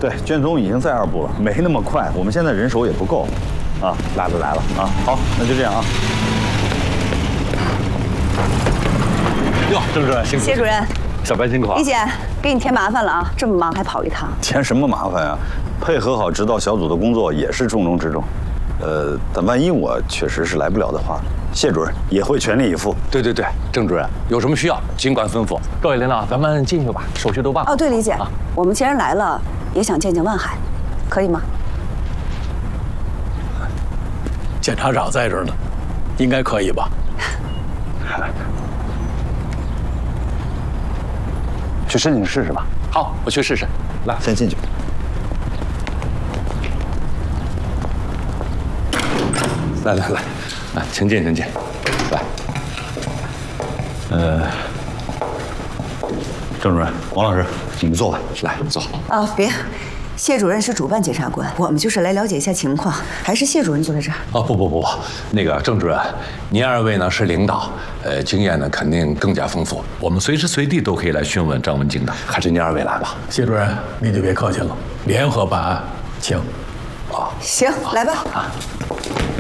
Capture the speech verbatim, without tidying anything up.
对，卷宗已经在二部了，没那么快，我们现在人手也不够。啊，来了来了啊！好，那就这样啊。 哟，郑主任辛苦。 谢主任， 小白辛苦啊。 李姐，给你添麻烦了啊！这么忙还跑一趟。 添什么麻烦呀？配合好指导小组的工作也是重中之重。呃，但万一我确实是来不了的话，谢主任也会全力以赴。 对对对，郑主任有什么需要尽管吩咐。各位领导，咱们进去吧，手续都办好。 哦，对，李姐，啊、我们既然来了，也想见见万海，可以吗？ 检察长在这儿呢，应该可以吧？ 去申请试试吧。 好，我去试试。来， 先进去。 来来来，来，请进，请进。来， 呃，郑主任、王老师，你们坐吧。 来，坐。 啊，别。谢主任是主办检察官，我们就是来了解一下情况，还是谢主任坐在这儿。 哦，不不不不，那个郑主任，您二位呢是领导，呃，经验呢肯定更加丰富，我们随时随地都可以来询问张文静的，还是您二位来吧。 谢主任，您就别客气了，联合办案，请。 行，来吧。啊。